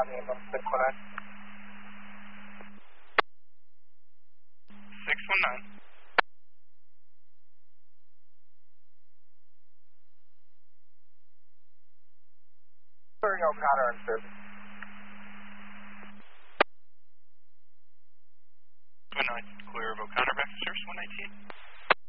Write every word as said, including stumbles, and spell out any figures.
ambulance six one nine. six one nine. Sorry, O'Connor on service.